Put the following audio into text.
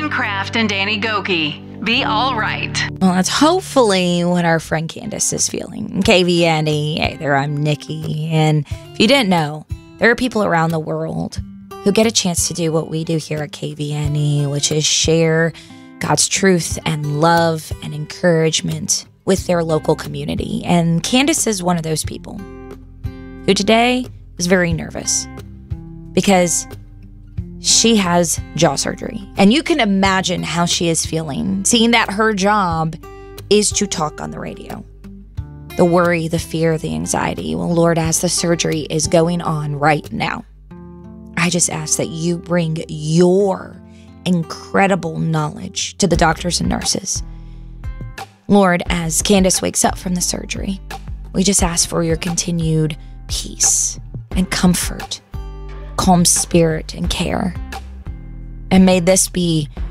Megan Kraft and Danny Gokey. Be all right. Well, that's hopefully what our friend Candace is feeling. KVNE, hey there, I'm Nikki. And if you didn't know, there are people around the world who get a chance to do what we do here at KVNE, which is share God's truth and love and encouragement with their local community. And Candace is one of those people who today is very nervous because she has jaw surgery. And you can imagine how she is feeling, seeing that her job is to talk on the radio. The worry, the fear, the anxiety. Well, Lord, as the surgery is going on right now, I just ask that you bring your incredible knowledge to the doctors and nurses. Lord, as Candace wakes up from the surgery, we just ask for your continued peace and comfort, calm spirit and care. And may this be